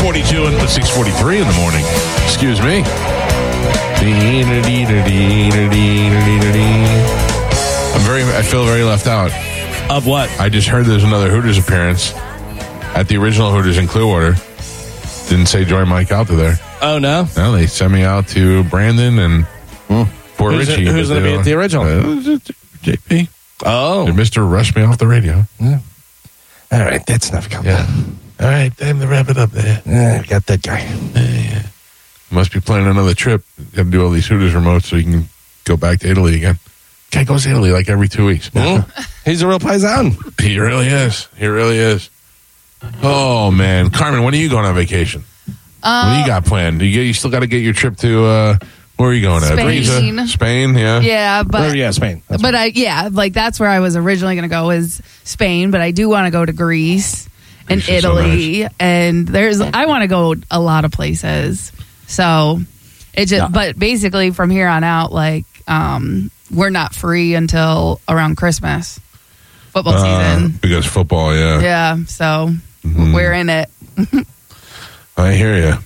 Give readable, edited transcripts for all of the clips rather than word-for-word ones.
6:42 and 6:43 in the morning. Excuse me. I feel very left out. Of what? I just heard there's another Hooters appearance at the original Hooters in Clearwater. Didn't say join Mike out to there. Oh, no? No, they sent me out to Brandon and Fort Ritchie. Who's going to be at the original? JP. Oh. Mr. Rush me off the radio. Yeah. All right, that's enough. Yeah. All right, time to wrap it up there. We got that guy. Yeah. Must be planning another trip. Got to do all these Hooters remotes so you can go back to Italy again. Guy goes to Italy like every 2 weeks. He's a real paisan. He really is. He really is. Oh, man. Carmen, when are you going on vacation? What do you got planned? You still got to get your trip to, where are you going? Spain. Ibiza? Spain, yeah. Yeah, but Spain. That's that's where I was originally going to go is Spain, but I do want to go to Greece and Greece is so Italy, nice. and I want to go a lot of places. So it just, but basically from here on out, we're not free until around Christmas, football season. Because football, yeah. Yeah, so we're in it. I hear you.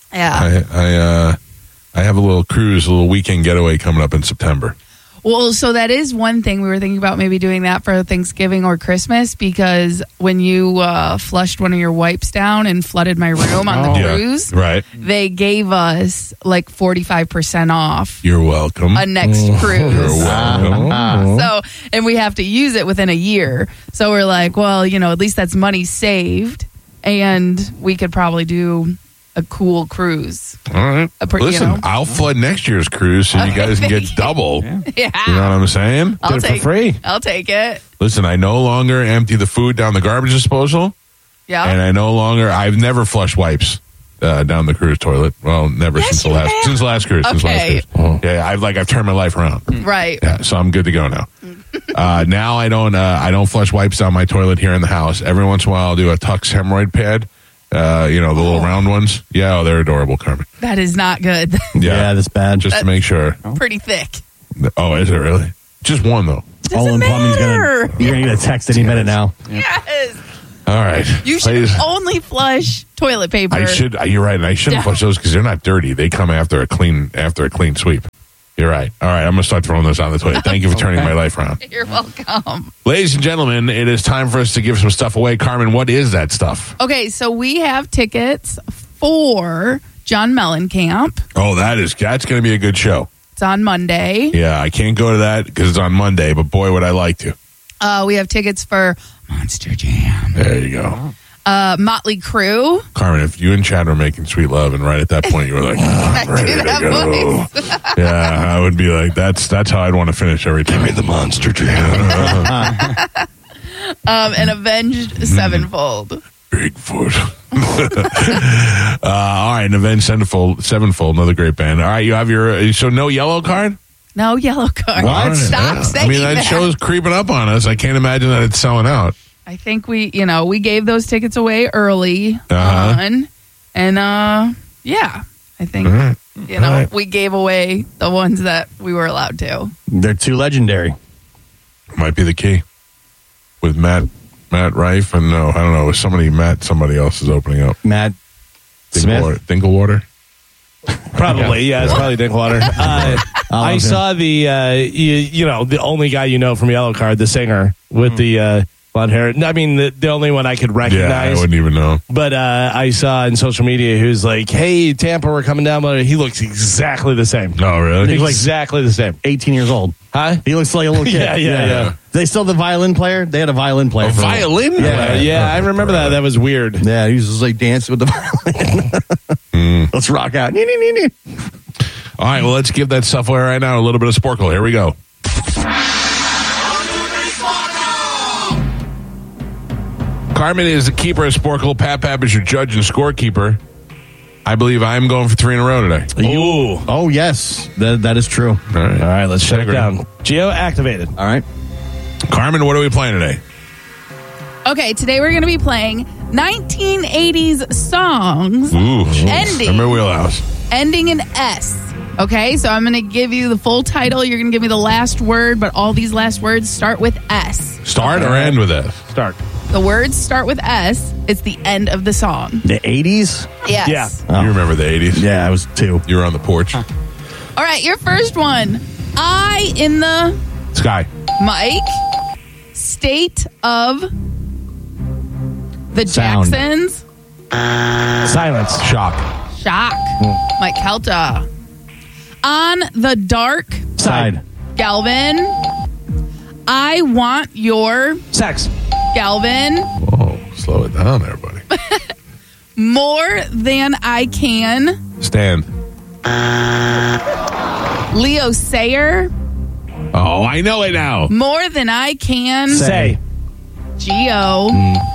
Yeah. I have a little cruise, a little weekend getaway coming up in September. Well, so that is one thing we were thinking about maybe doing that for Thanksgiving or Christmas, because when you flushed one of your wipes down and flooded my room on the cruise, right? They gave us 45% off. You're welcome. A next cruise. You're welcome. And we have to use it within a year. So we're like, well, at least that's money saved, and we could probably do a cool cruise. All right. Listen, I'll flood next year's cruise so you guys can get double. Yeah. You know what I'm saying? I'll Get it for free. I'll take it. Listen, I no longer empty the food down the garbage disposal. Yeah. And I've never flushed wipes down the cruise toilet. Well, never since the last cruise. Okay. Yeah, I've turned my life around. Right. Yeah, so I'm good to go now. Now I don't flush wipes down my toilet here in the house. Every once in a while I'll do a Tux hemorrhoid pad. The little round ones. Yeah, they're adorable, Carmen. That is not good. Yeah, that's bad. Just to make sure. Pretty thick. Oh, is it really? Just one, though. Doesn't matter. You're going to get a text any minute now. Yes. All right. You should only flush toilet paper. I should. You're right. And I shouldn't flush those because they're not dirty. They come after a clean sweep. You're right. All right. I'm going to start throwing those on the toilet. Thank you for turning my life around. You're welcome. Ladies and gentlemen, it is time for us to give some stuff away. Carmen, what is that stuff? Okay, so we have tickets for John Mellencamp. Oh, that's going to be a good show. It's on Monday. Yeah, I can't go to that because it's on Monday, but boy, would I like to. We have tickets for Monster Jam. There you go. Motley Crue. Carmen, if you and Chad were making sweet love and right at that point you were like, I'm ready to go. Yeah, I would be like, that's how I'd want to finish every time. Give me the Monster Jam. And Avenged Sevenfold. Bigfoot. All right, and Avenged Sevenfold, another great band. All right, you have so no yellow card? No yellow card. What? Stop saying that. That show's creeping up on us. I can't imagine that it's selling out. I think we gave those tickets away early on. And, I think, we gave away the ones that we were allowed to. They're too legendary. Might be the key. With Matt Rife, and no, I don't know. Somebody else is opening up. Matt Smith? Dinkelwater? Probably, yeah. It's probably Dinkelwater. I saw the only guy from Yellow Card, the singer with the blonde hair. I mean, the only one I could recognize. Yeah, I wouldn't even know. But I saw on social media who's like, hey, Tampa, we're coming down. But he looks exactly the same. Oh, really? He looks exactly the same. 18 years old. Huh? He looks like a little kid. Yeah. They still have the violin player? They had a violin player. A violin player? Yeah, I remember that. That was weird. Yeah, he was just like dancing with the violin. Let's rock out. All right, well, let's give that stuff away right now. A little bit of Sporkle. Here we go. Carmen is the keeper of Sporkle. Pat is your judge and scorekeeper. I believe I'm going for 3 in a row today. Ooh. Oh, yes. That is true. All right, let's shut it down. Geo activated. All right. Carmen, what are we playing today? Okay, today we're going to be playing 1980s songs. Ooh. Ending. Remember Wheelhouse. Ending in S. Okay, so I'm going to give you the full title. You're going to give me the last word, but all these last words start with S. Start or end with S? Start. The words start with S. It's the end of the song. The 80s? Yes. Yeah. You remember the 80s? Yeah, I was 2. You were on the porch. All right, your first one. I in the Sky. Mike. State of the Sound. Jacksons. Silence. Shock. Shock. Mike Kelta. On the dark Side. Galvin. I want your Sex. Galvin. Whoa, slow it down there, buddy. More than I can. Stand. Leo Sayer. Oh, I know it now. More than I can. Say. Geo.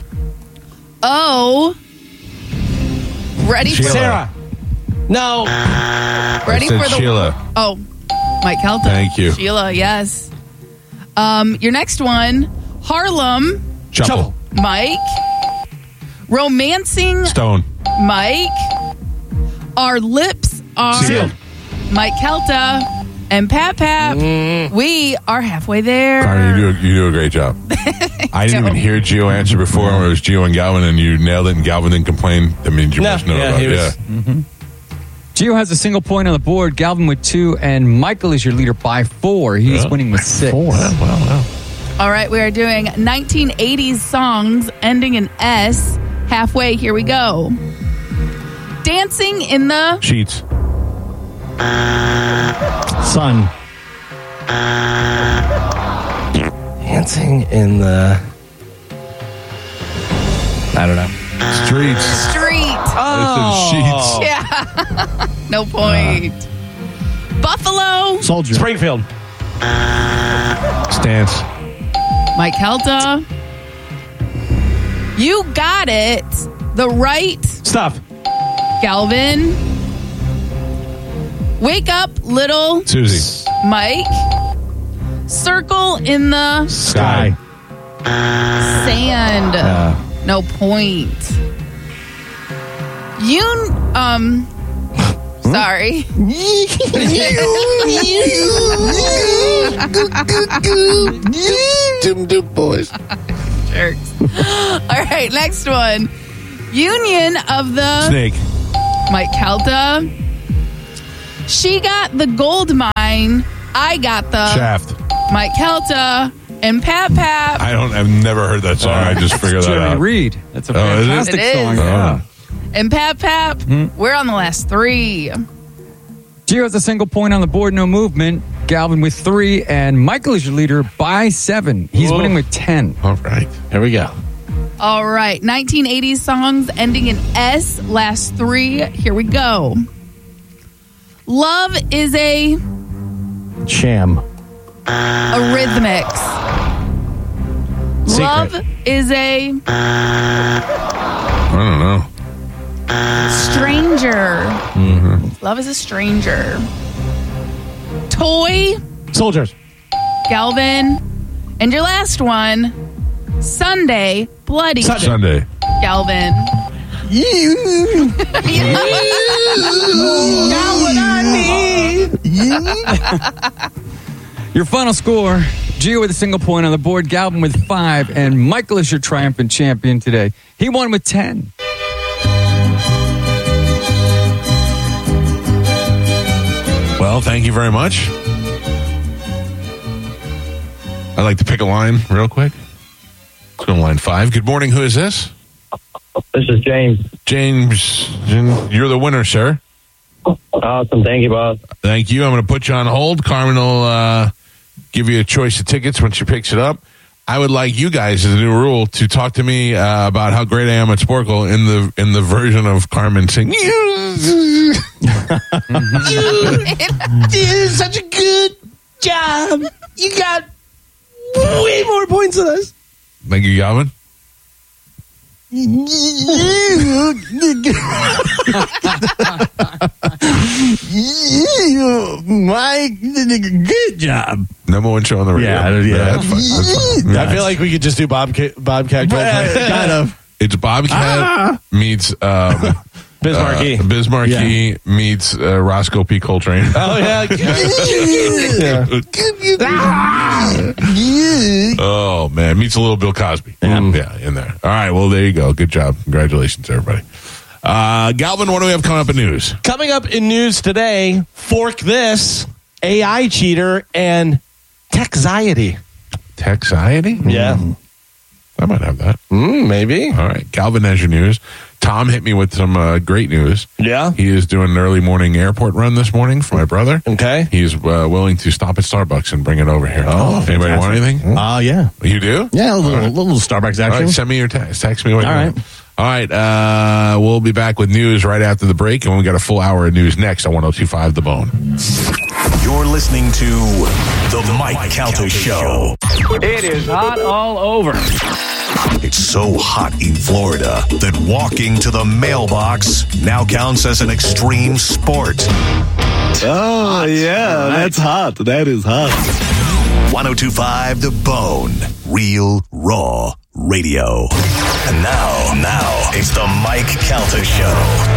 Oh. Ready for Sheila. Sarah. No. ready I said for the Sheila. Oh, Mike Kelta. Thank you. Sheila, yes. Your next one, Harlem, Shuffle. Mike. Romancing, Stone. Mike. Our lips are Sealed. Mike Kelta and Pap. We are halfway there. Carmen, you do a great job. I didn't even hear Gio answer before when it was Gio and Galvin, and you nailed it, and Galvin didn't complain. That means you must know about it. Yeah. Gio has a single point on the board, Galvin with 2, and Michael is your leader by 4. He's winning with 6. Wow. All right, we are doing 1980s songs ending in S. Halfway, here we go. Dancing in the Sheets. Sun. Dancing in the... I don't know. Streets. street. Oh. Yeah. No point. Buffalo. Soldier. Springfield. Stance. Mike Kelta. You got it. The right. Stuff. Galvin. Wake up, little Susie. Mike. Circle in the Sky. sand. No point. Sorry. Doom boys. Jerks. All right, next one. Union of the Snake. Mike Kelta. She got the gold mine. I got the Shaft. Mike Kelta and Pap. I've never heard that song. I just figured that Jeremy out. Reed. That's a Oh, is it? fantastic It song. is. Yeah. And Pap. We're on the last 3. Gio has a single point on the board, no movement. Galvin with 3, and Michael is your leader by 7. He's winning with 10. All right. Here we go. All right, 1980s songs ending in S. Last 3. Here we go. Love is a Sham. Rhythmics. Secret. Love is a I don't know. stranger. Love is a stranger. Toy, Soldiers. Galvin. And your last one, Sunday, Bloody Sunday. Galvin. Your final score, Gio with a single point on the board, Galvin with 5, and Michael is your triumphant champion today. He won with 10. Well, thank you very much. I'd like to pick a line real quick. Let's go to line 5. Good morning. Who is this? This is James. James, you're the winner, sir. Awesome. Thank you, boss. Thank you. I'm going to put you on hold. Carmen will give you a choice of tickets when she picks it up. I would like you guys, as a new rule, to talk to me about how great I am at Sporkle in the version of Carmen singing. You did such a good job. You got way more points than us. Thank you, Galvin. Mike did a good job. Number one show on the radio. Yeah. That's fine. That's fine. I feel like we could just do Bobcat Goldthwait. Kind of. It's Bobcat meets Bismarcky. Bismarcky meets Roscoe P. Coltrane. Oh, yeah. Oh, man. Meets a little Bill Cosby. Yeah, in there. All right. Well, there you go. Good job. Congratulations, everybody. Galvin, what do we have coming up in news? Coming up in news today, Fork This, AI cheater, and Texiety. Texiety? Yeah. I might have that. Maybe. All right. Galvin has your news. Tom hit me with some great news. Yeah. He is doing an early morning airport run this morning for my brother. Okay. He's willing to stop at Starbucks and bring it over here. Oh, anybody want anything? Yeah. You do? Yeah, a little Starbucks All action. right. Send me your text. Text me what you All want. All right. We'll be back with news right after the break, and we got a full hour of news next on 102.5 The Bone. You're listening to The Mike Calta Show. It is hot all over. It's so hot in Florida that walking to the mailbox now counts as an extreme sport. Oh, yeah, that's hot. That is hot. 102.5 The Bone. Real, raw radio. And now, it's the Mike Calta Show.